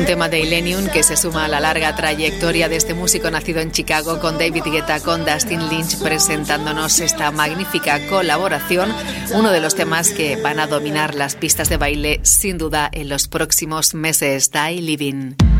tema de Illenium que se suma a la larga trayectoria de este músico nacido en Chicago, con David Guetta, con Dustin Lynch presentándonos esta magnífica colaboración, uno de los temas que van a dominar las pistas de baile sin duda en los próximos meses. Die Living.